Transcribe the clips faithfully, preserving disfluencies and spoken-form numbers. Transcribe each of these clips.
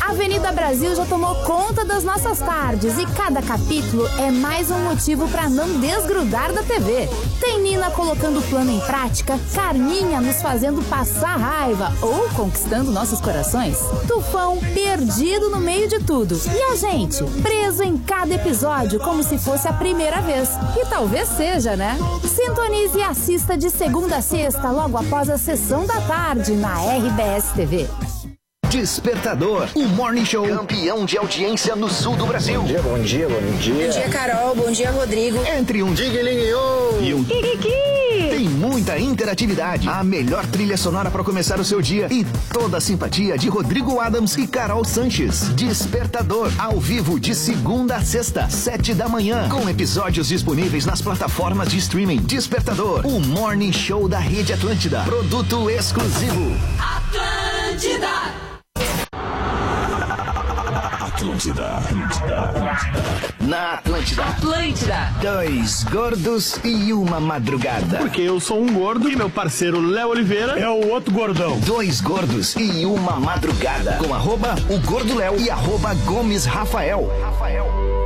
Avenida Brasil já tomou conta das nossas tardes e cada capítulo é mais um motivo para não desgrudar da T V. Tem Nina colocando o plano em prática, Carminha nos fazendo passar raiva ou conquistando nossos corações, Tufão perdido no meio de tudo e a gente preso em cada episódio como se fosse a primeira vez. E talvez seja, né? Sintonize e assista de segunda a sexta logo após a sessão da tarde na R B S T V. Despertador, o Morning Show campeão de audiência no sul do Brasil. Bom dia, bom dia, bom dia. Bom dia, Carol. Bom dia, Rodrigo. Entre um Diguelinho e um Kikiki. Tem muita interatividade, a melhor trilha sonora para começar o seu dia e toda a simpatia de Rodrigo Adams e Carol Sanches. Despertador, ao vivo de segunda a sexta, sete da manhã, com episódios disponíveis nas plataformas de streaming. Despertador, o Morning Show da Rede Atlântida. Produto exclusivo. Atlântida. Atlântida, Atlântida, Atlântida. Na Atlântida. Atlântida. Dois gordos e uma madrugada. Porque eu sou um gordo e meu parceiro Léo Oliveira é o outro gordão. Dois gordos e uma madrugada. Com arroba o Gordo Léo e arroba Gomes Rafael. Rafael.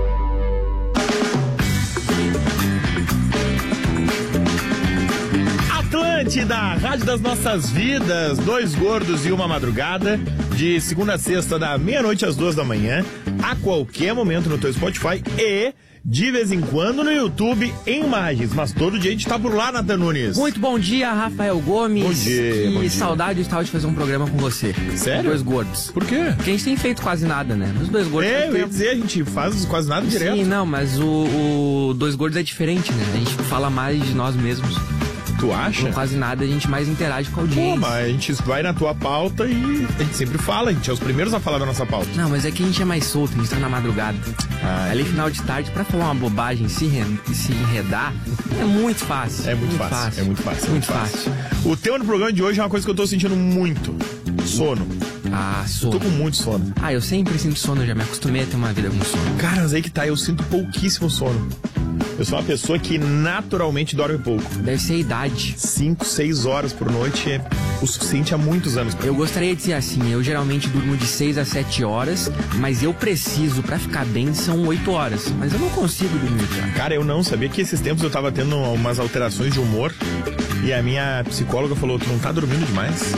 Atlântida, rádio das nossas vidas. Dois gordos e uma madrugada. De segunda a sexta, da meia-noite às duas da manhã, a qualquer momento no teu Spotify e, de vez em quando, no YouTube, em imagens. Mas todo dia a gente tá por lá, Nathan Nunes. Muito bom dia, Rafael Gomes. Bom dia, E bom dia. saudade de estar de fazer um programa com você. Sério? Dois gordos. Por quê? Porque a gente tem feito quase nada, né? Os dois gordos... É, eu ia tempo. dizer, a gente faz quase nada direto. Sim, não, mas o, o Dois Gordos é diferente, né? A gente fala mais de nós mesmos. Tu acha? Com quase nada, a gente mais interage com a audiência. Pô, mas a gente vai na tua pauta e a gente sempre fala, a gente é os primeiros a falar da nossa pauta. Não, mas é que a gente é mais solto, a gente tá na madrugada. Ah, Ali, final de tarde, pra falar uma bobagem, se, re- se enredar, é muito fácil. É muito, fácil, é muito fácil. é Muito fácil. O tema do programa de hoje é uma coisa que eu tô sentindo muito. Sono. Ah, Eu sono. tô com muito sono. Ah, eu sempre sinto sono, eu já me acostumei a ter uma vida com sono. Cara, mas aí que tá, eu sinto pouquíssimo sono. Eu sou uma pessoa que naturalmente dorme pouco. Deve ser a idade. Cinco, seis horas por noite é o suficiente há muitos anos pra Eu mim. gostaria de dizer assim, eu geralmente durmo de seis a sete horas, mas eu preciso, pra ficar bem, são oito horas. Mas eu não consigo dormir, cara. Cara, eu não sabia que esses tempos eu tava tendo umas alterações de humor e a minha psicóloga falou, tu não tá dormindo demais?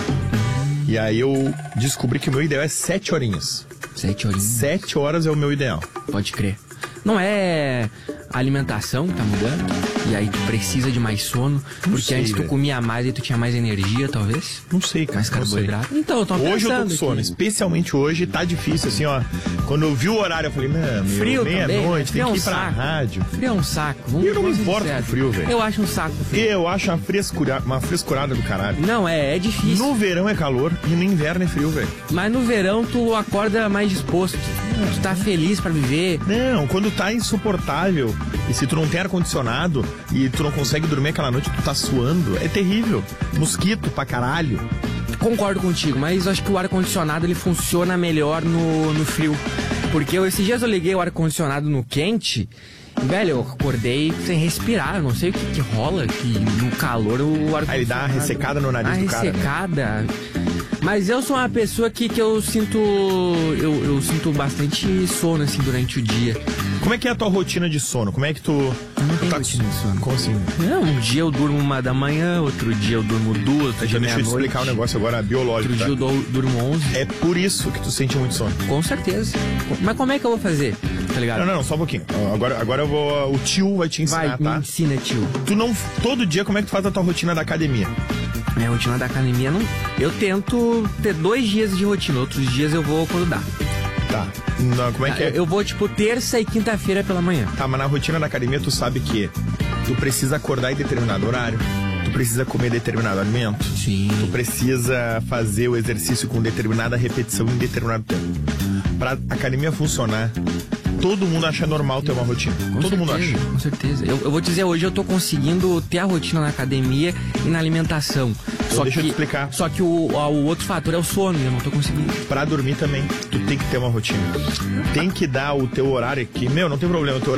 E aí eu descobri que o meu ideal é sete horinhas. Sete horinhas. Sete horas é o meu ideal. Pode crer. Não é a alimentação que tá mudando? E aí tu precisa de mais sono? Porque sei, antes tu velho. comia mais e tu tinha mais energia, talvez? Não sei, cara. Mais não sei. carboidrato? Então, eu tô Hoje eu tô pensando com sono, que- especialmente hoje, tá difícil, assim, ó. Quando eu vi o horário, eu falei, não, meu, Frio também, meia-noite, frio tem é que um ir pra saco. rádio. Frio é um saco. Vamos, Eu não me vamos ser importo com sinceros. frio, velho. Eu acho um saco o frio. Eu acho uma frescura, uma frescurada do caralho. Não, é, é difícil. No verão é calor e no inverno é frio, velho. Mas no verão tu acorda mais disposto. Tu tá feliz pra viver. Não, quando tá insuportável e se tu não tem ar-condicionado e tu não consegue dormir aquela noite, tu tá suando, é terrível. Mosquito pra caralho. Concordo contigo, mas eu acho que o ar-condicionado ele funciona melhor no, no frio. Porque eu, esses dias eu liguei o ar-condicionado no quente, e, velho, eu acordei sem respirar. Eu não sei o que, que rola, que no calor o ar-condicionado... Aí ele dá uma ressecada no nariz do cara, né? ressecada. Mas eu sou uma pessoa que, que eu sinto. Eu, eu sinto bastante sono assim durante o dia. Como é que é a tua rotina de sono? Como é que tu... Não tu tem tá... rotina de sono. Como assim? Não, um dia eu durmo uma da manhã, outro dia eu durmo duas, outro dia Já deixa eu te meia-noite. explicar um negócio agora biológico, Outro tá? dia eu dou- durmo onze. É por isso que tu sente muito sono. Com certeza. Mas como é que eu vou fazer? Tá ligado? Não, não, não, só um pouquinho. Agora, agora eu vou... O tio vai te ensinar, Vai, me tá? ensina, tio. Tu não... Todo dia, como é que tu faz a tua rotina da academia? Minha rotina da academia não. Eu tento ter dois dias de rotina, outros dias eu vou quando dá. Tá. Não, como é que é? Eu vou, tipo, terça e quinta-feira pela manhã. Tá, mas na rotina da academia tu sabe que tu precisa acordar em determinado horário, tu precisa comer determinado alimento, Sim. tu precisa fazer o exercício com determinada repetição em determinado tempo. Pra academia funcionar, todo mundo acha normal ter uma rotina. Com todo certeza, mundo acha. Com certeza. Eu, eu vou dizer, hoje eu tô conseguindo ter a rotina na academia e na alimentação. Só deixa eu que, te explicar. Só que o, o outro fator é o sono, eu não tô conseguindo. Pra dormir também, tu tem que ter uma rotina. Tem que dar o teu horário aqui. Meu, não tem problema, o teu